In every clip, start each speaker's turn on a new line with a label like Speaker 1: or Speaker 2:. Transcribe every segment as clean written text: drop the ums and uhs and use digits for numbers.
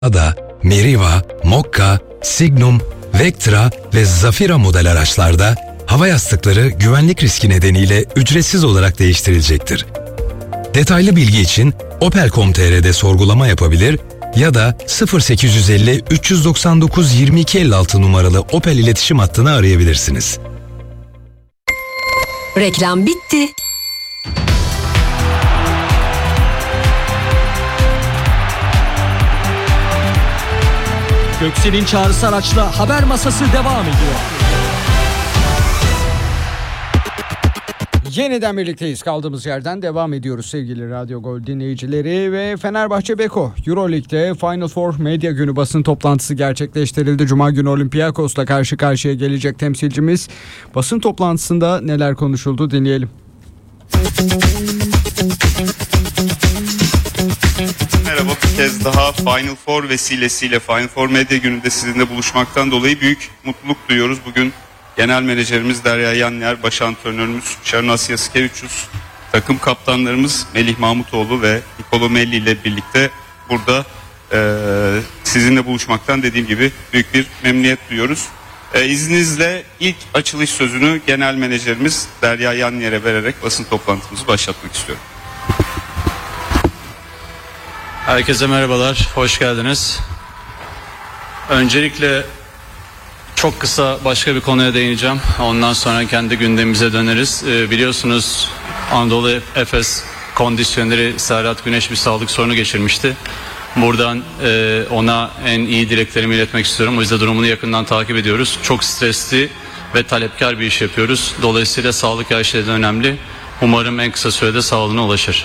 Speaker 1: Ada, Meriva, Mokka, Signum, Vectra ve Zafira model araçlarda hava yastıkları güvenlik riski nedeniyle ücretsiz olarak değiştirilecektir. Detaylı bilgi için Opel.com.tr'de sorgulama yapabilir ya da 0850 399 2256 numaralı Opel iletişim hattını arayabilirsiniz.
Speaker 2: Reklam bitti.
Speaker 3: Göksel'in çağrısı araçla haber masası devam ediyor. Yeniden birlikteyiz. Kaldığımız yerden devam ediyoruz sevgili Radyo Gol dinleyicileri ve Fenerbahçe Beko Euroleague'de Final Four Medya Günü basın toplantısı gerçekleştirildi. Cuma günü Olympiakos'la karşı karşıya gelecek temsilcimiz. Basın toplantısında neler konuşuldu dinleyelim.
Speaker 4: Merhaba, bir kez daha Final Four vesilesiyle Final Four Medya Günü'nde sizinle buluşmaktan dolayı büyük mutluluk duyuyoruz. Bugün Genel Menajerimiz Derya Yanyer, Baş Antrenörümüz Sharon Asiyaskevicius, takım kaptanlarımız Melih Mahmutoğlu ve Nicolo Melli ile birlikte burada sizinle buluşmaktan dediğim gibi büyük bir memnuniyet duyuyoruz. İzninizle ilk açılış sözünü Genel Menajerimiz Derya Yanyer'e vererek basın toplantımızı başlatmak istiyorum.
Speaker 5: Herkese merhabalar, hoş geldiniz. Öncelikle çok kısa başka bir konuya değineceğim. Ondan sonra kendi gündemimize döneriz. Biliyorsunuz Anadolu Efes kondisyoneri Serhat Güneş bir sağlık sorunu geçirmişti. Buradan ona en iyi dileklerimi iletmek istiyorum. O yüzden durumunu yakından takip ediyoruz. Çok stresli ve talepkar bir iş yapıyoruz. Dolayısıyla sağlık her şeyden önemli. Umarım en kısa sürede sağlığına ulaşır.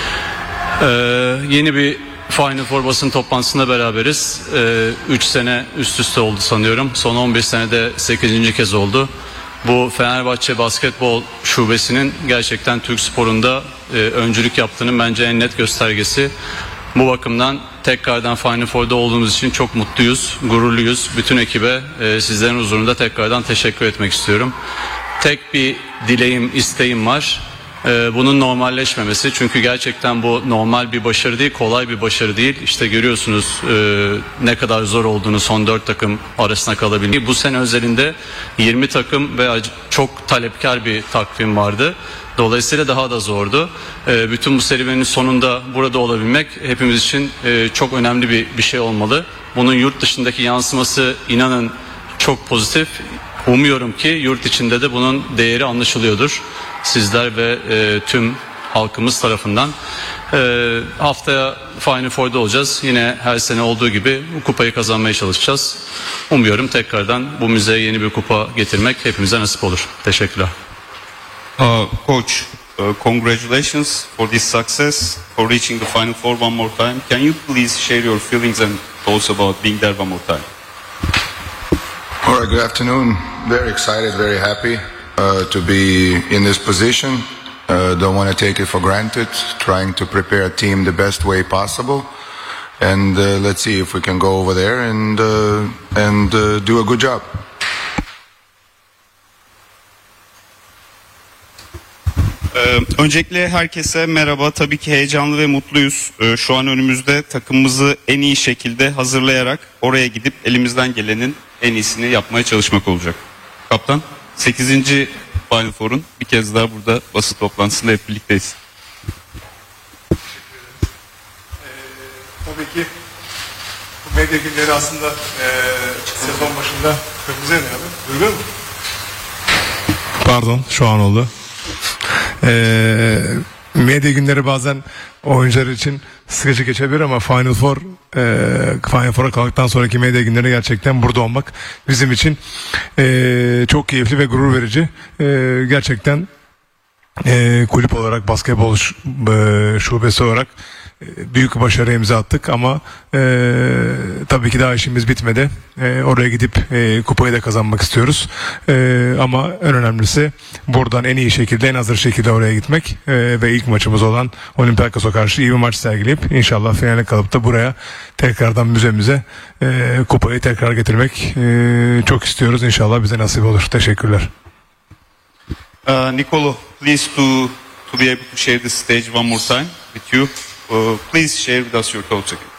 Speaker 5: Yeni bir Final Four basın toplantısında beraberiz. 3 sene üst üste oldu sanıyorum. Son 11 senede 8. kez oldu. Bu Fenerbahçe basketbol şubesinin gerçekten Türk sporunda öncülük yaptığının bence en net göstergesi. Bu bakımdan tekrardan Final Four'da olduğumuz için çok mutluyuz, gururluyuz. Bütün ekibe sizlerin huzurunda tekrardan teşekkür etmek istiyorum. Tek bir dileğim, isteğim var. Bunun normalleşmemesi, çünkü gerçekten bu normal bir başarı değil, kolay bir başarı değil. İşte görüyorsunuz ne kadar zor olduğunu son 4 takım arasına kalabilmeyi. Bu sene özelinde 20 takım ve çok talepkar bir takvim vardı. Dolayısıyla daha da zordu. Bütün bu serüvenin sonunda burada olabilmek hepimiz için çok önemli bir şey olmalı. Bunun yurt dışındaki yansıması inanın çok pozitif. Umuyorum ki yurt içinde de bunun değeri anlaşılıyordur. Sizler ve tüm halkımız tarafından. Haftaya Final Four'da olacağız. Yine her sene olduğu gibi bu kupayı kazanmaya çalışacağız. Umuyorum tekrardan bu müzeye yeni bir kupa getirmek hepimize nasip olur. Teşekkürler.
Speaker 4: Coach, congratulations for this success, for reaching the Final Four one more time. Can you please share your feelings and thoughts about being there one more time?
Speaker 6: All right, good afternoon. Very excited, very happy to be in this position. Don't want to take it for granted. Trying to prepare a team the best way possible. And let's see if we can go over there and do a good job.
Speaker 4: Öncelikle herkese merhaba. Tabii ki heyecanlı ve mutluyuz. Şu an önümüzde takımımızı en iyi şekilde hazırlayarak oraya gidip elimizden gelenin en iyisini yapmaya çalışmak olacak. Kaptan, 8. Final Four'un bir kez daha burada basın toplantısında hep birlikteyiz.
Speaker 7: Tabii ki bu medya günleri aslında sezon başında kırmızı yanıyor abi. Duyuyor musun?
Speaker 8: Pardon, şu an oldu. Medya günleri bazen oyuncular için sıkıcı geçebilir ama Final Four'a kalktıktan sonraki medya günleri gerçekten burada olmak bizim için çok keyifli ve gurur verici. Gerçekten kulüp olarak, basketbol şubesi olarak büyük başarı imza attık ama tabii ki daha işimiz bitmedi. Oraya gidip kupayı da kazanmak istiyoruz. Ama en önemlisi buradan en iyi şekilde, en hazır şekilde oraya gitmek ve ilk maçımız olan Olympiakos'a karşı iyi bir maç sergileyip inşallah finale kalıp da buraya tekrardan müzemize kupayı tekrar getirmek çok istiyoruz. İnşallah bize nasip olur. Teşekkürler.
Speaker 4: Nicolo, please to be able to share the stage one more time with you. Please share with us your thoughts again.